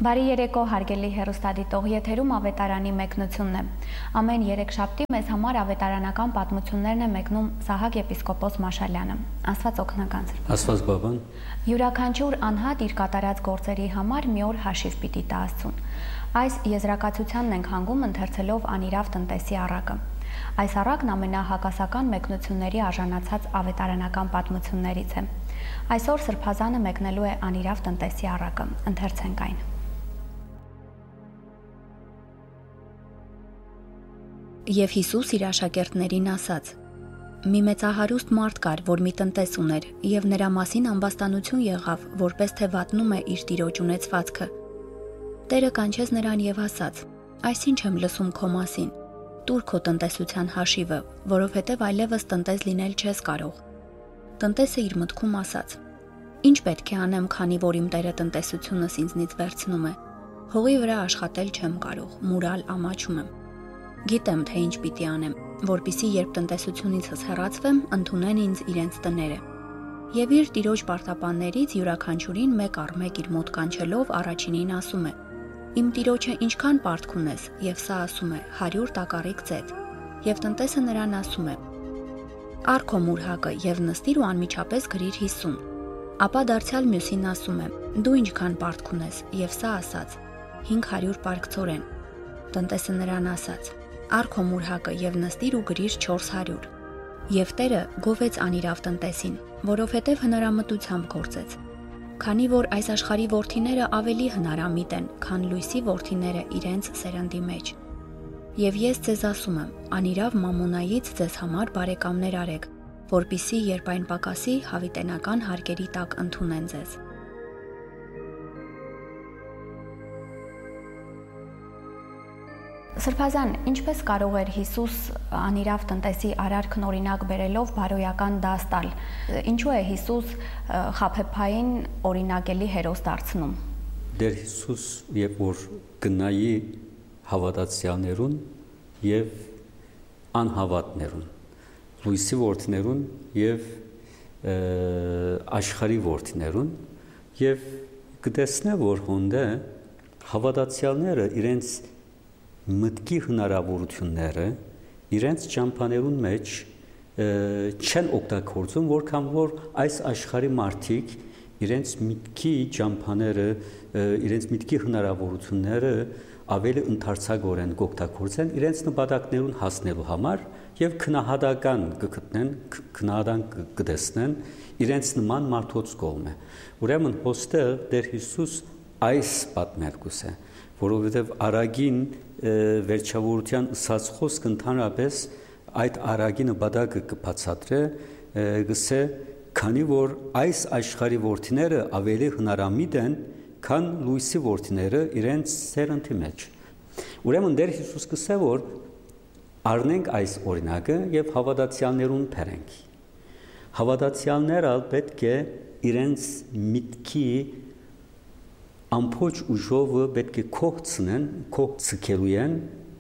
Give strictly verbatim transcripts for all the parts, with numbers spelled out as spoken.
Բարի երեկո, հարգելի հեռուստադիտող, եթերում ավետարանի մեկնությունն է։ Ամեն երեքշաբթի մեզ համար ավետարանական պատմություններն է մեկնում Սահակ եպիսկոպոս Մաշալյանը։ Աստված օգնական ձեր։ Աստված բաբան։ Յուրաքանչյուր անհատ իր կատարած գործերի համար մի օր հաշիվ պիտի տա Աստծուն։ Այս եզրակացությանն ենք հանգում ընթերցելով անիրավ տնտեսի առակը։ Այս առակն ամենահակասական մեկնությունների արժանացած ավետարանական պատմություններից է։ Այսօր Սրբազանը մեկնելու է անիրավ տնտեսի առակը։ Ընթերցենք այն։ Եվ Հիսուս իր աշակերտներին ասաց. «Մի մեծահարուստ մարդ կար, որ մի տնտես ուներ, եւ նրա մասին ամբաստանություն եղավ, որպես թե վատնում է իր տիրոջ ունեցվածքը։ Տերը կանչեց նրան եւ ասաց. «Այսինչ եմ լսում քո մասին. տուր քո տնտեսության հաշիվը, որովհետեւ այլևս տնտես լինել չես կարող»։ Տնտեսը իր մտքում ասաց. «Ինչ պետք է անեմ, քանի որ իմ Տերը տնտեսությունս ինձնից վերցնում է։ Հողի վրա աշխատել չեմ կարող, մուրալ ամաչում եմ։ Գիտեմ, թե ինչ պիտի անեմ, որպիսի երբ տնտեսությունիցս հեռացվեմ, ընդունեն ինձ իրենց տները»։ Եվ իր տիրոջ պարտապաններից յուրաքանչյուրին մեկ առ մեկ իր մոտ կանչելով առաջինին ասում է. «Իմ տիրոջը ինչքան պարտք ունես», եւ սա ասում է. «հարյուր տակառիկ ծեծ»։ Եվ տնտեսը նրան ասում է. «Առ քո մուրհակը եւ նստիր ու անմիջապես գրիր հիսուն»։ Ապա դարձյալ մյուսին ասում է. «Դու ինչքան պարտք ունես», եւ սա ասաց. «հինգ հարյուր պարկցորեն»։ Տնտեսը նրան ասաց. «Առ քո մուրհակը եւ նստիր ու գրիր չորս հարյուր»։ Եվ Տերը գովեց անիրավ տնտեսին, որովհետեւ հնարամտությամբ գործեց։ Քանի որ այս աշխարհի որդիները ավելի հնարամիտ են, քան լույսի որդիները իրենց սերնդի մեջ։ Եվ ես ձեզ ասում եմ, անիրավ մամոնայից ձեզ համար բարեկամներ արեք, որպիսի երբ այն պակասի, հավիտենական հարկերի տակ ընդունեն ձեզ։ Սրբազան, ինչպես կարող էր Հիսուս անիրավ տնտեսի արարքն օրինակ բերելով բարոյական դաս տալ։ Ինչու է Հիսուս խաբեբային օրինակելի հերոս դարձնում։ Դեր Հիսուս երբ որ գնայի հավատացյալներուն եւ անհավատներուն, լույսի որդիներուն եւ աշխարհի որդիներուն եւ կտեսնե որ հոնդե հավատացյալները իրենց մտքի հնարավորությունները իրենց ճամփաներուն մեջ չեն օգտագործում, որքան որ այս աշխարհի մարդիկ իրենց միտքի ճամփաները, իրենց միտքի հնարավորությունները ավելի ընդարձակորեն կօգտագործեն իրենց նպատակներուն հասնելու համար եւ քնահատական կգտնեն, քնահատան կտեսնեն իրենց նման մարդոց կողմը։ Ուրեմն հոստեղ Տեր Հիսուս այս պատմերգուս է, որովհետև արագին վերջավորության ըսած խոսք ընդհանրապես այդ արագի նպատակը կբացատրե, գսե, քանի որ այս աշխարհի որդիները ավելի հնարամիտ են, քան լույսի որդիները իրենց սերնդի մեջ։ Ուրեմն Տեր Հիսուս կսե, որ առնենք այս օրինակը եւ հավատացյալներուն բերենք։ Հավատացյալները պետք է իրենց միտքի ամբողջ ուժովը պետք է կողցնեն, կողցկելույեն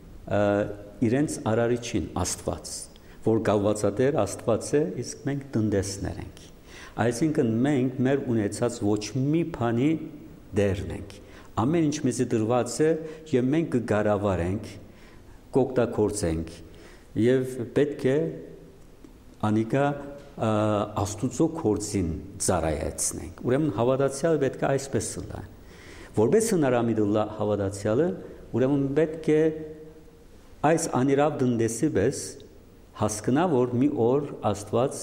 իրենց արարիչին Աստված, որ գավվածատեր Աստված է, իսկ մենք տնտեսներ ենք։ Այսինքն մենք մեր ունեցած ոչ մի բանի դերն ենք։ Ամեն ինչ մեզի դրված է եւ մենք կգարավարենք, կօգտագործենք եւ պետք է անիկա Աստուծո գործին ծառայեցնենք։ Ուրեմն հավատացյալը պետք է այսպես լա։ Որպես հնարամիտ հավատացյալը, ուրեմն պետք է այս անիրավ տնտեսի պես հասկանա, որ մի օր Աստված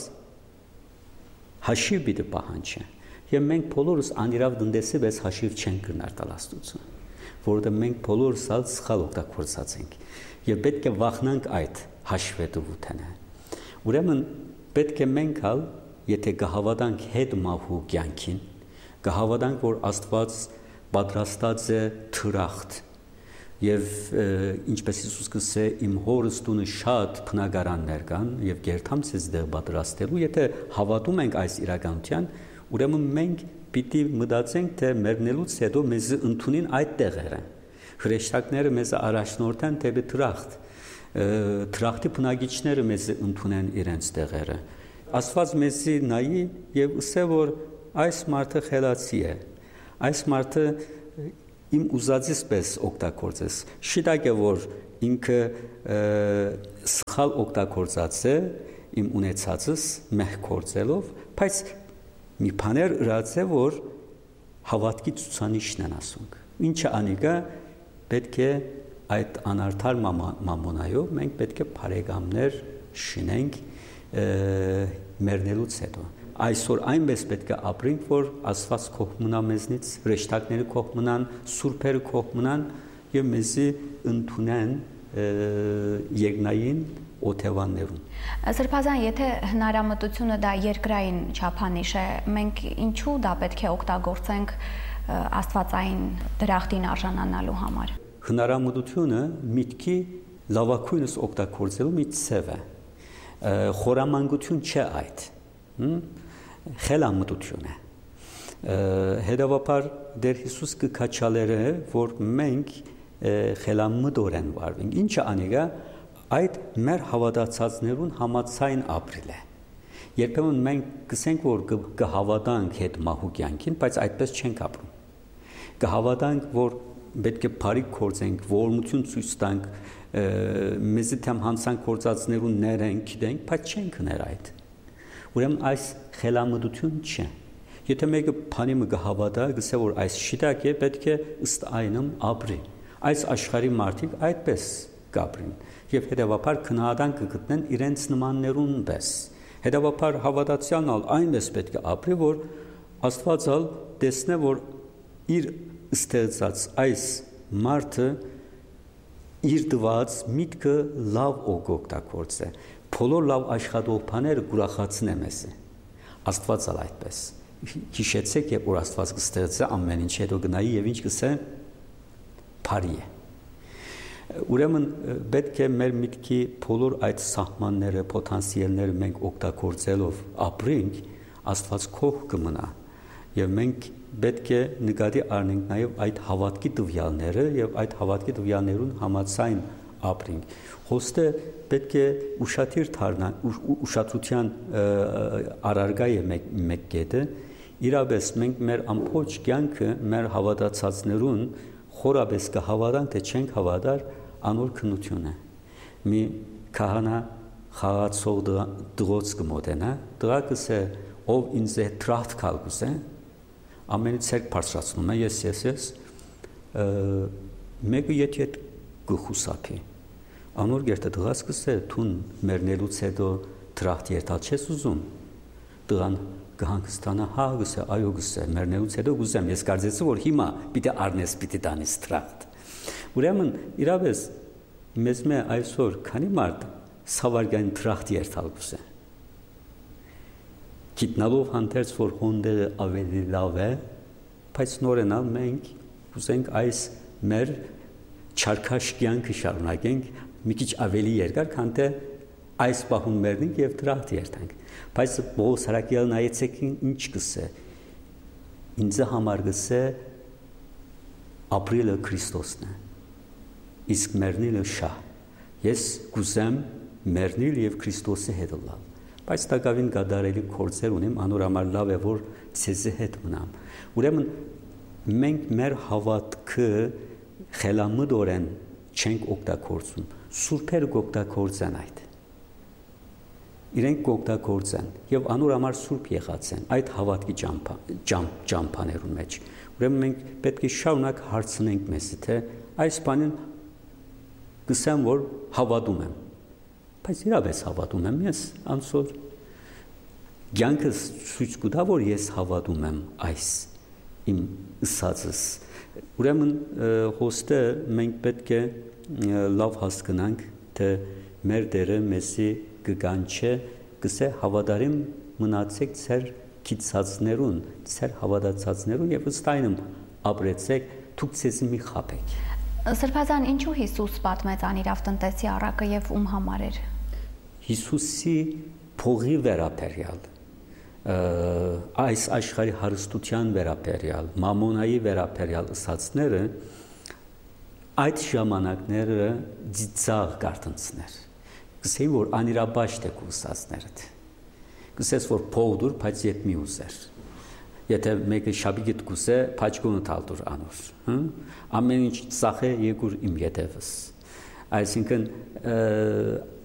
հաշիվ պիտի պահանջի։ Եվ մենք բոլորս անիրավ տնտեսի պես հաշիվ չենք կրնար տալ Աստծուն, որովհետև մենք բոլորս ալ սխալ օգտագործած ենք եւ պետք է վախնանք այդ հաշվետվութենը։ Ուրեմն պետք է մենք ալ, եթե կհավատանք հետ մահու կյանքին, կհավատանք, որ Աստված պատրաստած է թրախտ եւ ինչպես Հիսուս կսե իմ հորս տունը շատ բնակարաններ կան եւ գերտամ ցեզ դեր պատրաստելու եթե հավատում ենք այս իրականության ուրեմն մենք պիտի մտածենք թե մեռնելուց հետո մեզ ընդունին այդ տեղերը հրեշտակները մեզ առաջնորդեն դեպի թրախտ թրախտի բնակիչները մեզ ընդունեն իրենց տեղերը Աստված մեզի նայի եւ ասե որ այս մարդը խելացի է այս մարդը իմ ուզածից պես օգտագործես։ Շիտակ է որ ինքը սխալ օգտագործած է իմ ունեցածս մեղք գործելով, բայց մի բաներ ըրած է որ հավատքի ցուցանիշն են ասում։ Ինչը անիկա պետք է այդ անարդար մամոնայով մենք պետք է բարեկամներ շինենք մեռնելուց հետո։ Այսօր այնպես պետք է ապրենք, որ Աստված կողմնա մեզնից, հրեշտակները կողմնան, սուրբերը կողմնան եւ մեզի ընդունեն երկնային օթևաններում։ Սրբազան, եթե հնարամտությունը դա երկրային չափանիշ է, մենք ինչու դա պետք է օգտագործենք աստվածային դրախտին արժանանալու համար։ Հնարամտությունը միտքի լավակույնս օգտագործելու մի ցև է։ Խորամանկություն չէ այդ։ Խելամտություն է։ Հետևաբար Տեր Հիսուս կքաչալեր է, որ մենք խելամտորեն վարվենք։ Ինչը անիկա այդ մեր հավատացածներուն համացայն ապրիլ է։ Երբեմն մենք կսենք, որ կհավատանք հետ մահու կյանքին, բայց այդպես չենք ապրում։ Կհավատանք, որ պետք է բարիք գործենք, ողորմություն ցույց տանք, մեզի թեմ հանցանք գործածներուն ներենք, գիտենք, բայց չենք ներ այդ։ Ուրեմն այս խելամտություն չէ։ Եթե մեկը բանիմը կհավատա, գսե որ այս շիտակ է, պետք է ըստ այնմ ապրի։ Այս աշխարհի մարդիկ այդպես կապրին եւ հետեւաբար քնահատան կգտնեն իրենց նմաններուն պես։ Հետեւաբար հավատացյալն այնպես պետք է ապրի, որ Աստվածալ տեսնե, որ իր ստեղծած այս մարդը իր դված միտքը լավ օգտագործե։ Բոլոր լավ աշխատող բաները գուրախացնե մեզ։ Աստվածալ այդպես։ Հիշեցեք, երբ որ Աստված կստեղծե ամեն ինչ, հետո գնայի եւ ինչ կսե բարի է։ Ուրեմն պետք է մեր միտքի բոլոր այդ սահմանները, պոտենցիալները մենք օգտագործելով ապրենք, Աստված քող կմնա եւ մենք պետք է նկատի առնենք նաեւ այդ հավատքի տվյալները եւ այդ հավատքի տվյալներուն համաձայն ապրենք։ Հոստը պետք է ուշադիր դառնալ, ուշադրության առարգա է մեկ մեկ կետը, իրապես մենք մեր ամբողջ կյանքը մեր հավատացածներուն խորապես կհավատանք, թե չենք հավատար, անոր քննություն է։ Մի քահանա խաղացող դրոց կմոտենա, դրա կսե ով ինձ է տրախտ կալգուս է, ամենից երկ բարձրացնում է, ես ես ես, մեկը ետ ետ գխուսապի, անոր գերտը դղաց կսե, թուն մերնելուց հետո տրախտ երտալ չես ուզում, դղան կհանգստանա, հա գսե, այո գսե, մերնելուց հետո գուզեմ, ես կարծեցի, որ հիմա պիտի արնես, պիտի տանիս տրախտ։ Ուրեմն իրապես մեզ մե այսօր քանի մարդ սավարգային տրախտ երթալ գուսե։ Գիտնալով հանդերձ, որ հոնդերը ավելի լավ է, բայց նորենալ մենք ուզենք այս մեր չարքաշ կյանքը շարունակենք մի քիչ ավելի երկար, քան թե այս պահուն մեռնենք եւ տրախտ երթանք։ Բայց Պողոս Հրակյալը նայեցեք ինչ կսե։ Ինձ համար գսե ապրիլը Քրիստոսն է։ Իսկ մեռնիլը շահ։ Ես կուզեմ մեռնիլ եւ Քրիստոսի հետ լալ։ Բայց տակավին գադարելի գործեր ունեմ, անոր համար լավ է որ ցեզի հետ մնամ։ Ուրեմն մենք մեր հավատքը խելամտորեն չենք օգտագործում, սուրբերը կօգտագործեն այդ։ Իրենք կօգտագործեն եւ անոր համար սուրբ եղած են այդ հավատքի ճամփաներուն մեջ։ Ուրեմն մենք պետք է շարունակ հարցնենք մեզ, թե այս բանին կսեմ որ հավատում եմ։ Բայց իրապես հավատում եմ ես, անցոր կյանքս ցույց կտա, որ ես հավատում եմ այս իմ ըսածս։ Ուրեմն հոստը մենք պետք է լավ հասկանանք, թե մեր Տերը մեզի կգանչե, կսե հավատարիմ մնացեք ձեր քիծածներուն, ձեր հավատացածներուն եւ ըստ այնմ ապրեցեք, դուք ցեզ մի խաբեք։ Սրբազան, ինչու Հիսուս պատմեց անիրավ տնտեսի առակը եւ ում համար էր։ Հիսուսի փողի վերաբերյալ, այս աշխարհի հարստության վերաբերյալ, մամոնայի վերաբերյալ ըսածները այդ ժամանակները ծիծաղ կարտնցներ։ Գսեի որ անիրաբաշտ է կուսածներդ։ Գսես որ փող դուր, բայց ետ մի ուզեր։ Եթե մեկը շաբիգիտ կուսե, փաչկոնը տալդուր անոր, հա։ Ամեն ինչ ծախե եկուր իմ յետևս։ Այսինքն